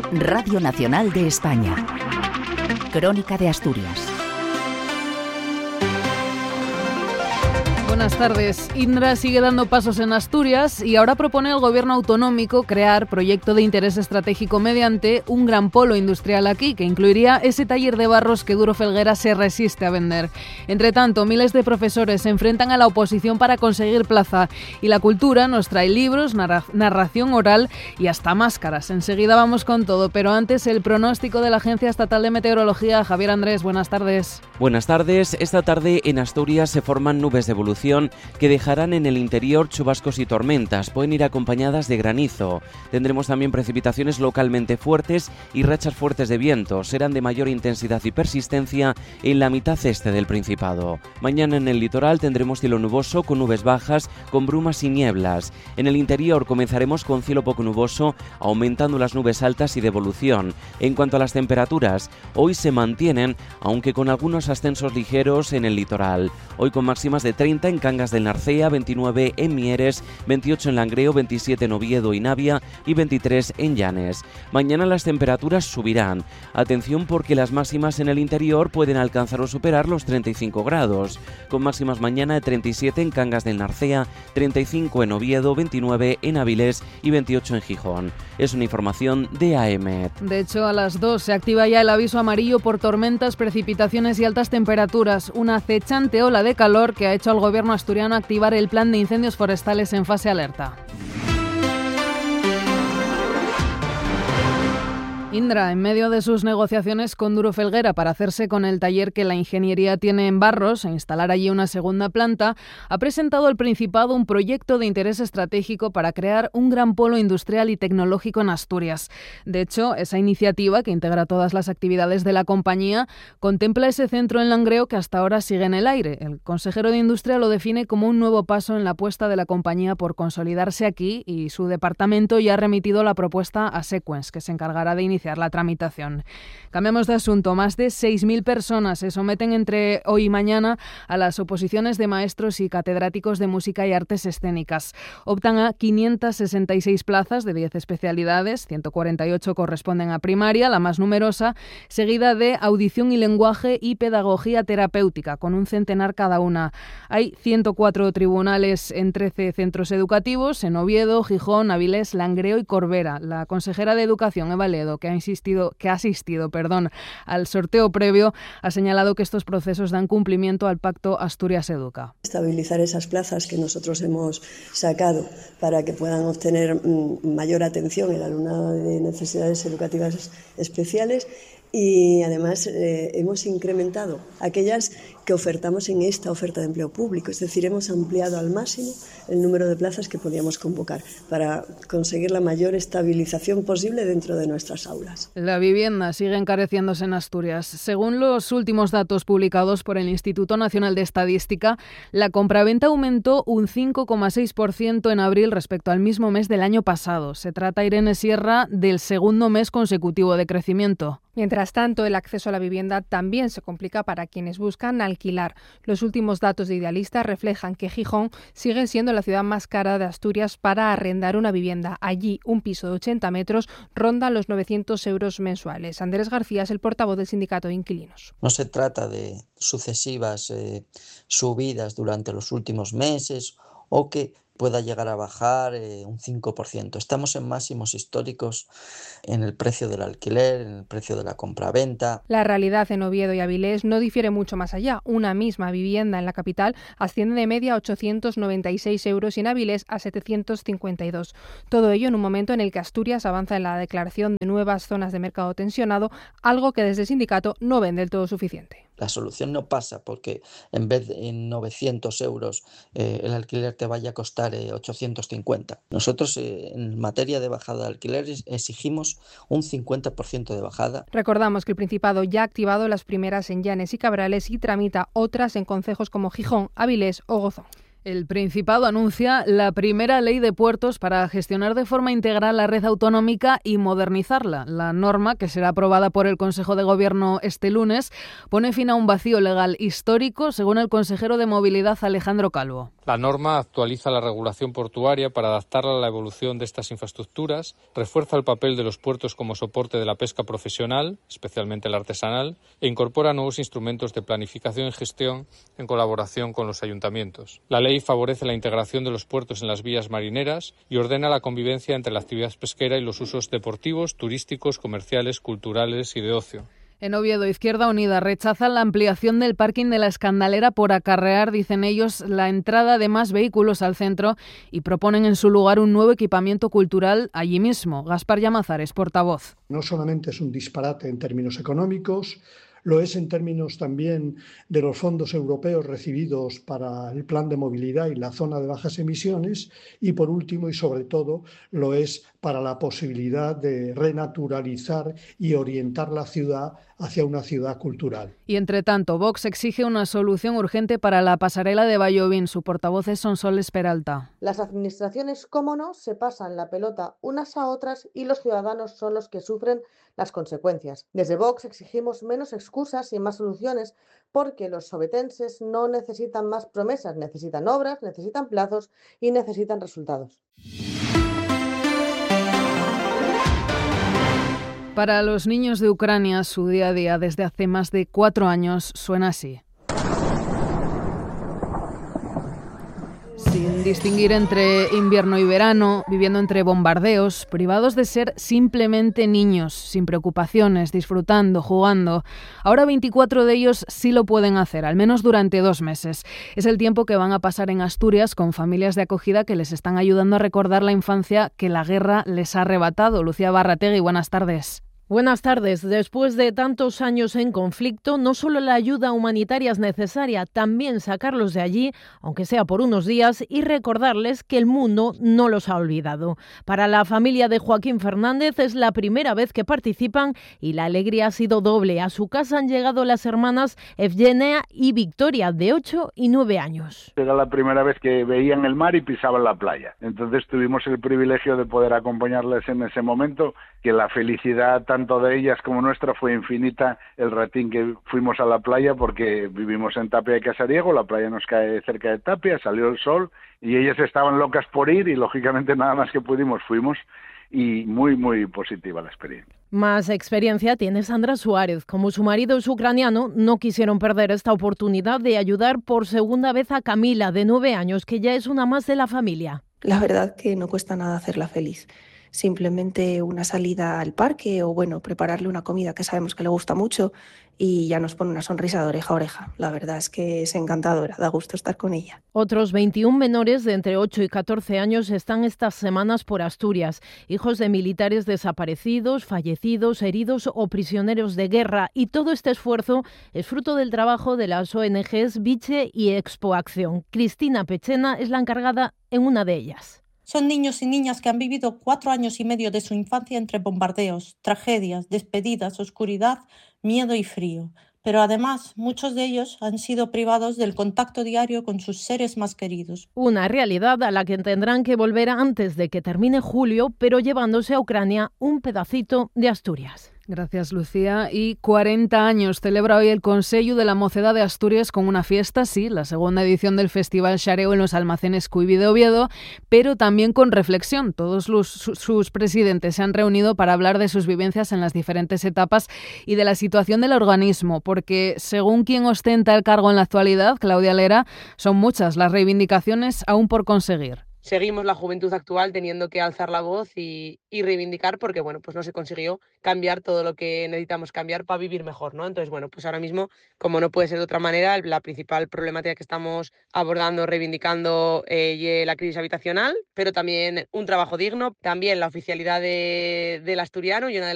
Radio Nacional de España. Crónica de Asturias. Buenas tardes. Indra sigue dando pasos en Asturias y ahora propone al gobierno autonómico crear proyecto de interés estratégico mediante un gran polo industrial aquí, que incluiría ese taller de barros que Duro Felguera se resiste a vender. Entre tanto, miles de profesores se enfrentan a la oposición para conseguir plaza y la cultura nos trae libros, narración oral y hasta máscaras. Enseguida vamos con todo, pero antes el pronóstico de la Agencia Estatal de Meteorología. Javier Andrés, buenas tardes. Buenas tardes. Esta tarde en Asturias se forman nubes de evolución que dejarán en el interior chubascos y tormentas. Pueden ir acompañadas de granizo. Tendremos también precipitaciones localmente fuertes y rachas fuertes de viento. Serán de mayor intensidad y persistencia en la mitad este del Principado. Mañana en el litoral tendremos cielo nuboso con nubes bajas, con brumas y nieblas. En el interior comenzaremos con cielo poco nuboso, aumentando las nubes altas y de evolución. En cuanto a las temperaturas, hoy se mantienen, aunque con algunos ascensos ligeros en el litoral. Hoy con máximas de 30 en Cangas del Narcea, 29 en Mieres, 28 en Langreo, 27 en Oviedo y Navia y 23 en Llanes. Mañana las temperaturas subirán. Atención porque las máximas en el interior pueden alcanzar o superar los 35 grados, con máximas mañana de 37 en Cangas del Narcea, 35 en Oviedo, 29 en Avilés y 28 en Gijón. Es una información de AEMET. De hecho, a las 2 se activa ya el aviso amarillo por tormentas, precipitaciones y altas temperaturas. Una acechante ola de calor que ha hecho al gobierno asturiano activar el plan de incendios forestales en fase alerta. Indra, en medio de sus negociaciones con Duro Felguera para hacerse con el taller que la ingeniería tiene en Barros e instalar allí una segunda planta, ha presentado al Principado un proyecto de interés estratégico para crear un gran polo industrial y tecnológico en Asturias. De hecho, esa iniciativa, que integra todas las actividades de la compañía, contempla ese centro en Langreo que hasta ahora sigue en el aire. El consejero de Industria lo define como un nuevo paso en la apuesta de la compañía por consolidarse aquí y su departamento ya ha remitido la propuesta a Sequens, que se encargará de iniciar la tramitación. Cambiamos de asunto. Más de 6.000 personas se someten entre hoy y mañana a las oposiciones de maestros y catedráticos de música y artes escénicas. Optan a 566 plazas de 10 especialidades, 148 corresponden a primaria, la más numerosa, seguida de audición y lenguaje y pedagogía terapéutica, con un centenar cada una. Hay 104 tribunales en 13 centros educativos, en Oviedo, Gijón, Avilés, Langreo y Corbera. La consejera de Educación, Eva Ledo, que ha asistido al sorteo previo, ha señalado que estos procesos dan cumplimiento al Pacto Asturias Educa. Estabilizar esas plazas que nosotros hemos sacado para que puedan obtener mayor atención el alumnado de necesidades educativas especiales y además hemos incrementado aquellas que ofertamos en esta oferta de empleo público, es decir, hemos ampliado al máximo el número de plazas que podíamos convocar para conseguir la mayor estabilización posible dentro de nuestras aulas. La vivienda sigue encareciéndose en Asturias. Según los últimos datos publicados por el Instituto Nacional de Estadística, la compraventa aumentó un 5,6% en abril respecto al mismo mes del año pasado. Se trata, Irene Sierra, del segundo mes consecutivo de crecimiento. Mientras tanto, el acceso a la vivienda también se complica para quienes buscan alquilar. Los últimos datos de Idealista reflejan que Gijón sigue siendo la ciudad más cara de Asturias para arrendar una vivienda. Allí, un piso de 80 metros ronda los 900 euros mensuales. Andrés García es el portavoz del sindicato de inquilinos. No se trata de sucesivas subidas durante los últimos meses o que pueda llegar a bajar un 5%. Estamos en máximos históricos en el precio del alquiler, en el precio de la compraventa. La realidad en Oviedo y Avilés no difiere mucho más allá. Una misma vivienda en la capital asciende de media a 896 euros y en Avilés a 752. Todo ello en un momento en el que Asturias avanza en la declaración de nuevas zonas de mercado tensionado, algo que desde el sindicato no ven del todo suficiente. La solución no pasa porque en vez de 900 euros el alquiler te vaya a costar 850. Nosotros en materia de bajada de alquileres exigimos un 50% de bajada. Recordamos que el Principado ya ha activado las primeras en Llanes y Cabrales y tramita otras en concejos como Gijón, Avilés o Gozón. El Principado anuncia la primera ley de puertos para gestionar de forma integral la red autonómica y modernizarla. La norma, que será aprobada por el Consejo de Gobierno este lunes, pone fin a un vacío legal histórico, según el consejero de Movilidad Alejandro Calvo. La norma actualiza la regulación portuaria para adaptarla a la evolución de estas infraestructuras, refuerza el papel de los puertos como soporte de la pesca profesional, especialmente la artesanal, e incorpora nuevos instrumentos de planificación y gestión en colaboración con los ayuntamientos. La ley favorece la integración de los puertos en las vías marineras y ordena la convivencia entre la actividad pesquera y los usos deportivos, turísticos, comerciales, culturales y de ocio. En Oviedo, Izquierda Unida rechaza la ampliación del parking de la Escandalera por acarrear, dicen ellos, la entrada de más vehículos al centro y proponen en su lugar un nuevo equipamiento cultural allí mismo. Gaspar Llamazares, portavoz. No solamente es un disparate en términos económicos, lo es en términos también de los fondos europeos recibidos para el plan de movilidad y la zona de bajas emisiones y, por último y sobre todo, lo es para la posibilidad de renaturalizar y orientar la ciudad hacia una ciudad cultural. Y entre tanto, Vox exige una solución urgente para la pasarela de Vallovín. Su portavoz es Sonsoles Peralta. Las administraciones, cómo no, se pasan la pelota unas a otras y los ciudadanos son los que sufren las consecuencias. Desde Vox exigimos menos excusas y más soluciones porque los sobetenses no necesitan más promesas, necesitan obras, necesitan plazos y necesitan resultados. Para los niños de Ucrania, su día a día desde hace más de 4 años suena así. Sin distinguir entre invierno y verano, viviendo entre bombardeos, privados de ser simplemente niños, sin preocupaciones, disfrutando, jugando. Ahora 24 de ellos sí lo pueden hacer, al menos durante 2 meses. Es el tiempo que van a pasar en Asturias con familias de acogida que les están ayudando a recordar la infancia que la guerra les ha arrebatado. Lucía Barrategui, buenas tardes. Buenas tardes. Después de tantos años en conflicto, no solo la ayuda humanitaria es necesaria, también sacarlos de allí, aunque sea por unos días, y recordarles que el mundo no los ha olvidado. Para la familia de Joaquín Fernández es la primera vez que participan y la alegría ha sido doble. A su casa han llegado las hermanas Evgenia y Victoria, de 8 y 9 años. Era la primera vez que veían el mar y pisaban la playa. Entonces tuvimos el privilegio de poder acompañarles en ese momento, que la felicidad tanto de ellas como nuestra fue infinita el ratín que fuimos a la playa, porque vivimos en Tapia de Casariego, la playa nos cae cerca de Tapia, salió el sol y ellas estaban locas por ir y lógicamente nada más que pudimos fuimos, y muy muy positiva la experiencia. Más experiencia tiene Sandra Suárez. Como su marido es ucraniano, no quisieron perder esta oportunidad de ayudar por segunda vez a Camila, de 9 años, que ya es una más de la familia. La verdad que no cuesta nada hacerla feliz. Simplemente una salida al parque o, bueno, prepararle una comida que sabemos que le gusta mucho y ya nos pone una sonrisa de oreja a oreja. La verdad es que es encantadora, da gusto estar con ella. Otros 21 menores de entre 8 y 14 años están estas semanas por Asturias, hijos de militares desaparecidos, fallecidos, heridos o prisioneros de guerra, y todo este esfuerzo es fruto del trabajo de las ONGs Biche y Expo Acción. Cristina Pechena es la encargada en una de ellas. Son niños y niñas que han vivido 4 años y medio de su infancia entre bombardeos, tragedias, despedidas, oscuridad, miedo y frío. Pero además, muchos de ellos han sido privados del contacto diario con sus seres más queridos. Una realidad a la que tendrán que volver antes de que termine julio, pero llevándose a Ucrania un pedacito de Asturias. Gracias, Lucía. Y 40 años celebra hoy el Consello de la Mocedad de Asturias con una fiesta, sí, la segunda edición del Festival Xareo en los almacenes Cuivi de Oviedo, pero también con reflexión. Todos sus presidentes se han reunido para hablar de sus vivencias en las diferentes etapas y de la situación del organismo, porque según quien ostenta el cargo en la actualidad, Claudia Lera, son muchas las reivindicaciones aún por conseguir. Seguimos la juventud actual teniendo que alzar la voz y reivindicar, porque bueno, pues no se consiguió cambiar todo lo que necesitamos cambiar para vivir mejor, ¿no? Entonces, bueno, pues ahora mismo, como no puede ser de otra manera, la principal problemática que estamos abordando, reivindicando la crisis habitacional, pero también un trabajo digno, también la oficialidad del asturiano, y una de